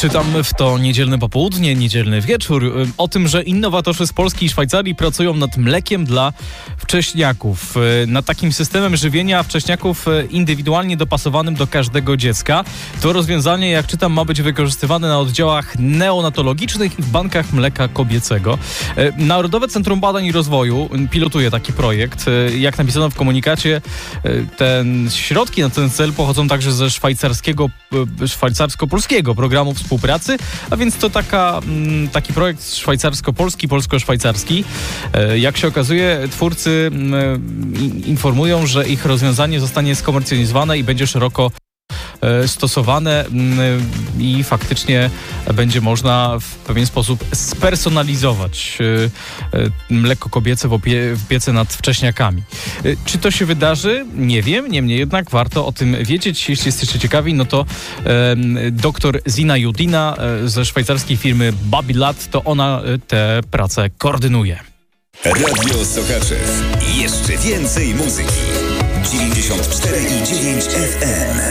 Czytam w to niedzielne popołudnie, niedzielny wieczór o tym, że innowatorzy z Polski i Szwajcarii pracują nad mlekiem dla wcześniaków. Nad takim systemem żywienia wcześniaków indywidualnie dopasowanym do każdego dziecka. To rozwiązanie, jak czytam, ma być wykorzystywane na oddziałach neonatologicznych i w bankach mleka kobiecego. Narodowe Centrum Badań i Rozwoju pilotuje taki projekt. Jak napisano w komunikacie, środki na ten cel pochodzą także ze szwajcarsko-polskiego programu współpracy, a więc to taki projekt szwajcarsko-polski, polsko-szwajcarski. Jak się okazuje, twórcy informują, że ich rozwiązanie zostanie skomercjalizowane i będzie szeroko stosowane i faktycznie będzie można w pewien sposób spersonalizować mleko kobiece w opiece nad wcześniakami. Czy to się wydarzy? Nie wiem, niemniej jednak warto o tym wiedzieć. Jeśli jesteście ciekawi, no to dr Zina Judina ze szwajcarskiej firmy Babylat, to ona tę pracę koordynuje. Radio Sochaczew. Jeszcze więcej muzyki. 94,9 FM.